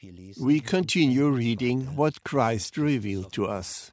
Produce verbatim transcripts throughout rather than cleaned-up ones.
We continue reading what Christ revealed to us.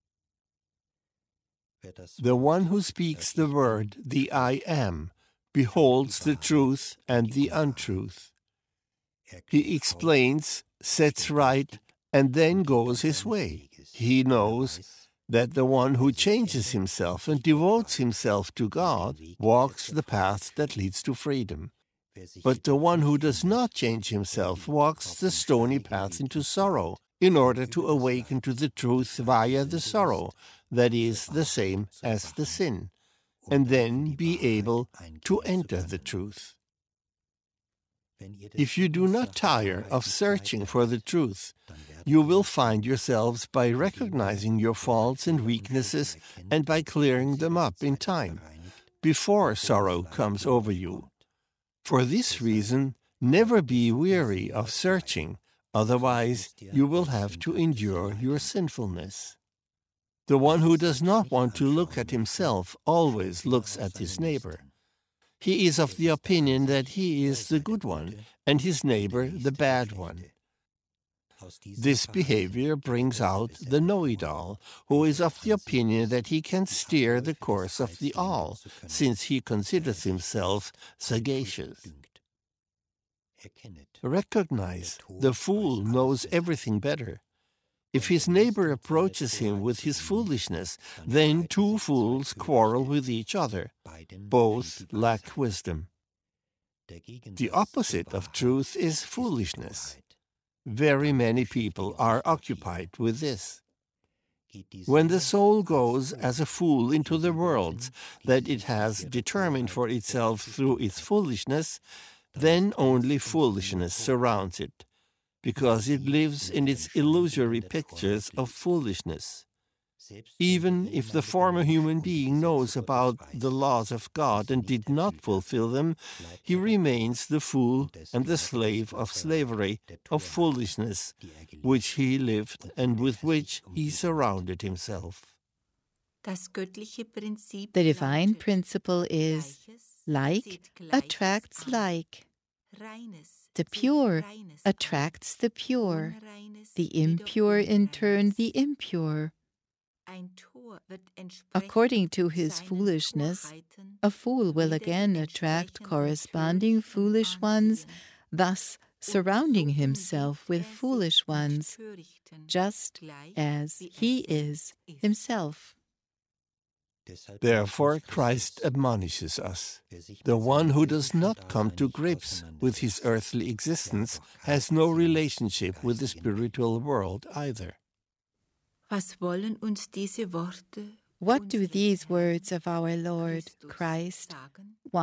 The one who speaks the word, the I am, beholds the truth and the untruth. He explains, sets right, and then goes his way. He knows that the one who changes himself and devotes himself to God walks the path that leads to freedom. But the one who does not change himself walks the stony path into sorrow, in order to awaken to the truth via the sorrow, that is the same as the sin, and then be able to enter the truth. If you do not tire of searching for the truth, you will find yourselves by recognizing your faults and weaknesses and by clearing them up in time, before sorrow comes over you. For this reason, never be weary of searching, otherwise you will have to endure your sinfulness. The one who does not want to look at himself always looks at his neighbor. He is of the opinion that he is the good one, and his neighbor the bad one. This behavior brings out the know-it-all, who is of the opinion that he can steer the course of the all, since he considers himself sagacious. Recognize, the fool knows everything better. If his neighbor approaches him with his foolishness, then two fools quarrel with each other. Both lack wisdom. The opposite of truth is foolishness. Very many people are occupied with this. When the soul goes as a fool into the worlds that it has determined for itself through its foolishness, then only foolishness surrounds it, because it lives in its illusory pictures of foolishness. Even if the former human being knows about the laws of God and did not fulfill them, he remains the fool and the slave of slavery, of foolishness, which he lived and with which he surrounded himself. The divine principle is like attracts like. The pure attracts the pure, the impure in turn the impure. According to his foolishness, a fool will again attract corresponding foolish ones, thus surrounding himself with foolish ones, just as he is himself. Therefore Christ admonishes us. The one who does not come to grips with his earthly existence has no relationship with the spiritual world either. What do these words of our Lord Christ